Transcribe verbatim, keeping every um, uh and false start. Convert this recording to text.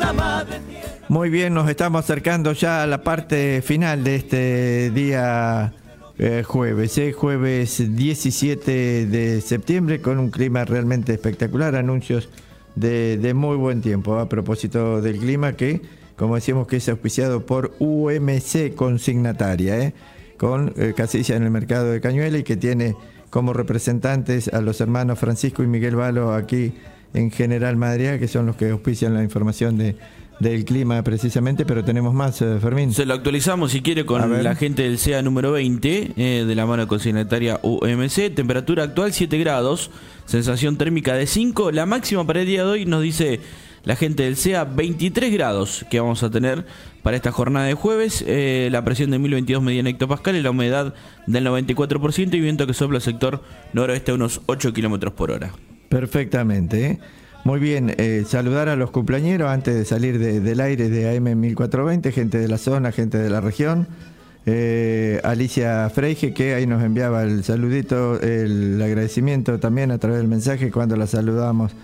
Muy bien, nos estamos acercando ya a la parte final de este día eh, jueves, eh, jueves diecisiete de septiembre, con un clima realmente espectacular, anuncios de, de muy buen tiempo. A propósito del clima, que como decíamos que es auspiciado por U M C Consignataria, eh, con eh, casilla en el mercado de Cañuela, y que tiene como representantes a los hermanos Francisco y Miguel Valo aquí en General Madariaga, que son los que auspician la información de del clima precisamente, pero tenemos más, eh, Fermín. Se lo actualizamos si quiere con la gente del C E A número veinte, eh, de la mano consignataria U M C. Temperatura actual siete grados, sensación térmica de cinco. La máxima para el día de hoy nos dice la gente del C E A veintitrés grados que vamos a tener para esta jornada de jueves. Eh, la presión de mil veintidós mediana hectopascales, la humedad del noventa y cuatro por ciento y viento que sopla sector noroeste a unos ocho kilómetros por hora. Perfectamente, ¿eh? Muy bien, eh, saludar a los cumpleañeros antes de salir de, del aire de A M mil cuatrocientos veinte, gente de la zona, gente de la región. Eh, Alicia Freige, que ahí nos enviaba el saludito, el agradecimiento también a través del mensaje cuando la saludamos